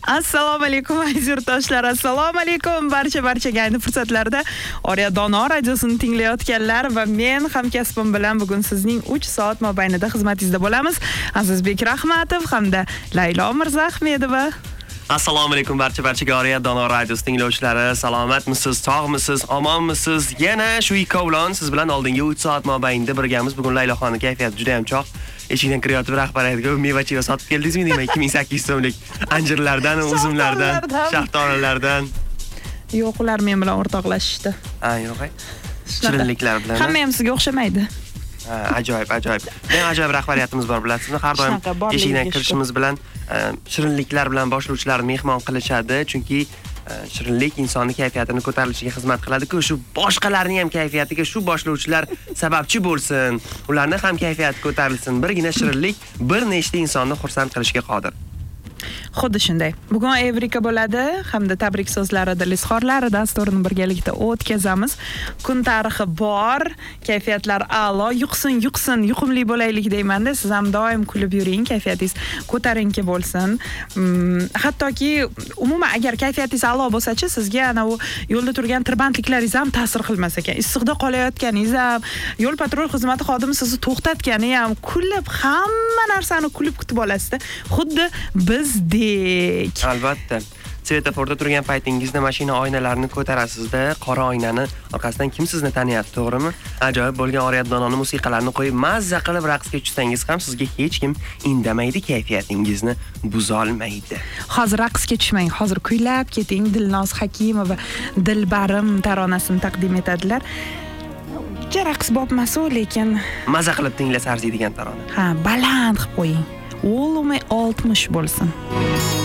Assalomu alaykum aziz yurtdoshlar. Assalomu alaykum barchaga ayni fursatlarda Oriya Dono radiosini tinglayotganlar va men hamkasbim bilan bugun sizning 3 soat mobaynida xizmatingizda bo'lamiz. Azizbek Rahmatov hamda Laylo Mirzaahmedova. Assalomu alaykum barchaga Oriya Dono radiosi tinglovchilari. Salomatmisiz, sog'misiz, omonmisiz? Yana shu ikkovlon siz bilan oldingi 3 soat mobaynida birgamiz. Bugun Layloxonning kayfiyati juda ham chog'. Eshikdan kirayotib rahbariyatga meva-cheva sotib keldingizmi demak 2800 so'mlik anjirlardan, uzumlardan, shaftolilardan. Yo'q, ular men bilan o'rtoqlashishdi. Ha, yo'q. Shirinliklar bilan. Hamma ham sizga o'xshamaydi. Ajoyib. Men ajoyib rahbariyatimiz bor, bilasizmi? Har doim eshikdan kirishimiz bilan shirinliklar bilan boshlovchilarni mehmon qilishadi, chunki shirinlik insonning kayfiyatini ko'tarilishiga xizmat qiladi-ku, shu boshqalarning ham kayfiyatiga shu boshlovchilar sababchi bo'lsin, ularni ham kayfiyati ko'tarilsin. Birgina shirinlik bir nechta insonni xursand qilishga qodir. Xuddi shunday. Bugun Evrika bo'ladi hamda tabrik so'zlari, izhorlari dasturini birgalikda o'tkazamiz. Kun tarixi bor, kayfiyatlar a'lo, yuqsin, yuqumli bo'laylik deyman-da. Siz ham doim kulib yuring, kayfiyatingiz ko'tarinki bo'lsin. Hattoki umuman agar kayfiyatingiz a'lo bo'lsa-chi, sizga ana u yo'lda turgan tirbandliklaringiz ham ta'sir qilmas ekan. Issiqda qolayotganingiz ham, yo'l patrul xizmati xodimi sizni to'xtatgani ham, kulib hamma narsani kulib kutib olasizda. Xuddi bizdek. Albatta. Svetoforda turgan paytingizda mashina oynalarini ko'tarasizda, qora oynani orqasidan kim sizni taniyapti, to'g'rimi? Ajoyib bo'lgan Oriya Dononing musiqalarini qo'yib mazza qilib raqsga tushsangiz ham sizga hech kim indamaydi, kayfiyatingizni buza olmaydi. Hozir raqsga tushmang, hozir kuylab keting. Dilnoz Hakimova Dilbarim taronasini taqdim etadilar. Raqs bopmas-u, lekin maza qilib tinglasa arziydigan tarona. Ha, baland qilib qo'ying. O'lumi 60 bo'lsin.